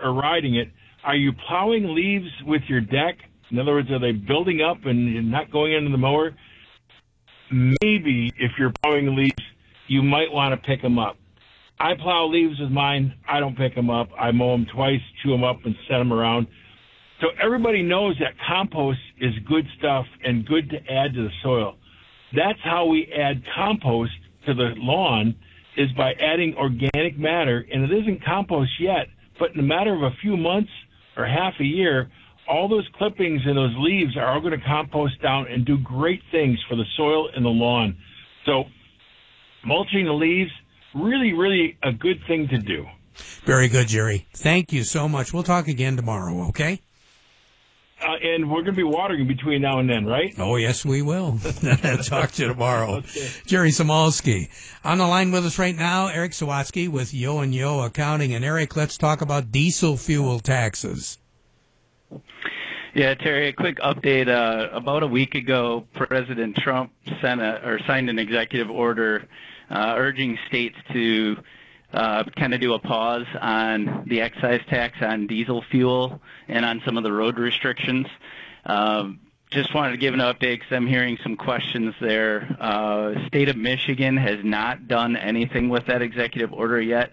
or riding it, are you plowing leaves with your deck? In other words, are they building up and not going into the mower? Maybe if you're plowing leaves, you might want to pick them up. I plow leaves with mine. I don't pick them up. I mow them twice, chew them up, and set them around. So everybody knows that compost is good stuff and good to add to the soil. That's how we add compost to the lawn, is by adding organic matter. And it isn't compost yet, but in a matter of a few months or half a year, all those clippings and those leaves are all going to compost down and do great things for the soil and the lawn. So mulching the leaves, really, really a good thing to do. Very good, Jerry. Thank you so much. We'll talk again tomorrow, okay? And we're going to be watering between now and then, right? Oh, yes, we will. Talk to you tomorrow. Okay. Jerry Samolsky. On the line with us right now, Eric Sawatsky with Yo and Yo Accounting. And Eric, let's talk about diesel fuel taxes. Yeah, Terry, a quick update. About a week ago, President Trump signed an executive order urging states to kind of do a pause on the excise tax on diesel fuel and on some of the road restrictions. Just wanted to give an update because I'm hearing some questions there. State of Michigan has not done anything with that executive order yet.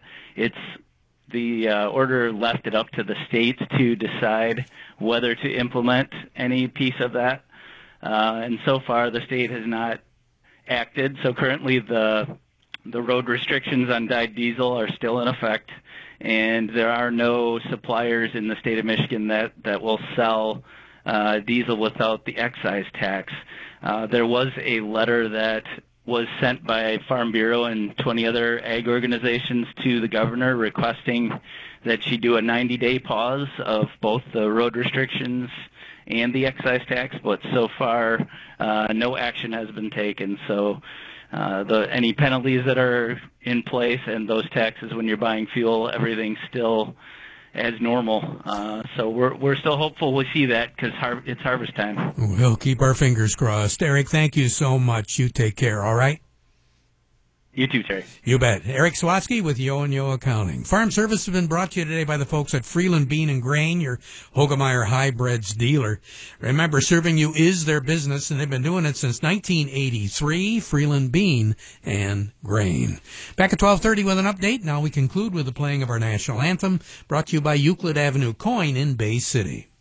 The order left it up to the states to decide whether to implement any piece of that. And so far, the state has not acted. So currently, the road restrictions on dyed diesel are still in effect, and there are no suppliers in the state of Michigan that will sell diesel without the excise tax. There was a letter that was sent by Farm Bureau and 20 other ag organizations to the governor requesting that she do a 90-day pause of both the road restrictions and the excise tax, but so far no action has been taken. So any penalties that are in place and those taxes when you're buying fuel, everything's still as normal. So we're still hopeful we'll see that because it's harvest time. We'll keep our fingers crossed. Eric, thank you so much. You take care, all right? You too, Terry. You bet. Eric Sawatsky with Yo and Yo Accounting. Farm Service has been brought to you today by the folks at Freeland Bean and Grain, your Hogemeyer Hybrids dealer. Remember, serving you is their business, and they've been doing it since 1983. Freeland Bean and Grain. Back at 12:30 with an update. Now we conclude with the playing of our national anthem, brought to you by Euclid Avenue Coin in Bay City.